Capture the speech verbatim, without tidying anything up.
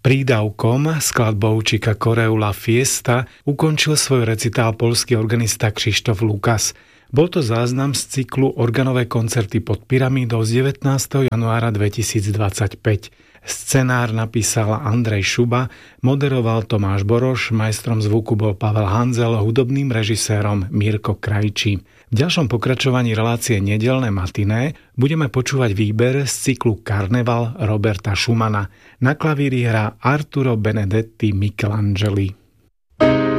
Prídavkom skladbou Chica Coreula Fiesta ukončil svoj recitál poľský organista Krzysztof Lukas. Bol to záznam z cyklu Organové koncerty pod pyramídou z devätnásteho januára dvetisícdvadsaťpäť. Scenár napísal Andrej Šuba, moderoval Tomáš Boroš, majstrom zvuku bol Pavel Hanzel, hudobným režisérom Mirko Krajčí. V ďalšom pokračovaní relácie Nedeľné matiné budeme počúvať výber z cyklu Karneval Roberta Schumana. Na klavíri hrá Arturo Benedetti Michelangeli.